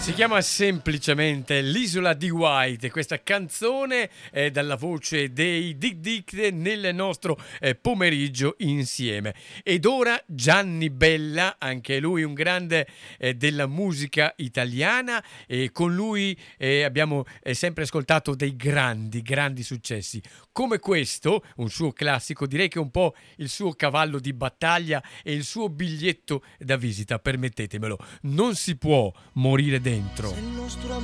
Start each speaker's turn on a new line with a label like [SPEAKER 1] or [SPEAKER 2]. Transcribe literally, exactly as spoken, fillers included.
[SPEAKER 1] Si chiama semplicemente L'isola di White, questa canzone è dalla voce dei Dick Dick nel nostro eh, pomeriggio insieme. Ed ora Gianni Bella, anche lui un grande eh, della musica italiana, e con lui eh, abbiamo eh, sempre ascoltato dei grandi, grandi successi. Come questo, un suo classico, direi che è un po' il suo cavallo di battaglia e il suo biglietto da visita, permettetemelo. Non si può morire dentro.
[SPEAKER 2] Se il nostro